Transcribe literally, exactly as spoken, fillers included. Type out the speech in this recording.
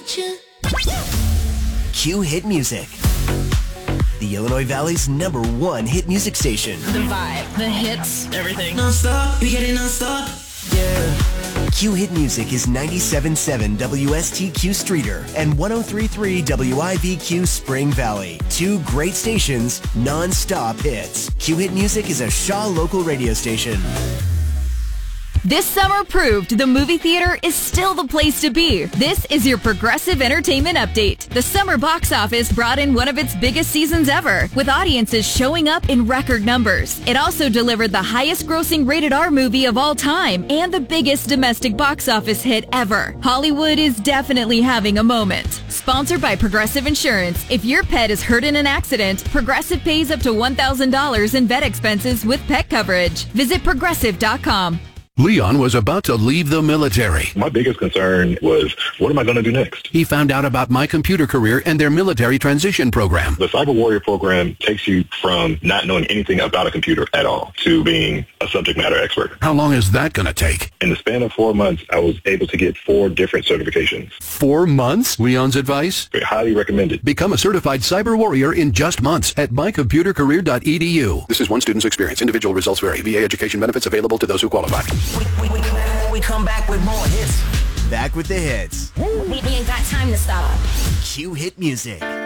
Q Hit Music, the Illinois Valley's number one hit music station. The vibe, the hits, everything. Non-stop, we get it non-stop. Yeah. Q Hit Music is ninety-seven point seven W S T Q Streeter and one oh three point three W I V Q Spring Valley. Two great stations, non-stop hits. Q Hit Music is a Shaw local radio station. This summer proved the movie theater is still the place to be. This is your Progressive Entertainment Update. The summer box office brought in one of its biggest seasons ever, with audiences showing up in record numbers. It also delivered the highest grossing rated R movie of all time and the biggest domestic box office hit ever. Hollywood is definitely having a moment. Sponsored by Progressive Insurance. If your pet is hurt in an accident, Progressive pays up to one thousand dollars in vet expenses with pet coverage. Visit progressive dot com. Leon was about to leave the military. My biggest concern was, what am I going to do next? He found out about My Computer Career and their military transition program. The Cyber Warrior program takes you from not knowing anything about a computer at all to being a subject matter expert. How long is that going to take? In the span of four months, I was able to get four different certifications. Four months? Leon's advice? I highly recommend it. Become a certified Cyber Warrior in just months at my computer career dot e d u. This is one student's experience. Individual results vary. V A education benefits available to those who qualify. We, we, we, we come back with more hits. Back with the hits. We, we ain't got time to stop. Q Hit Music.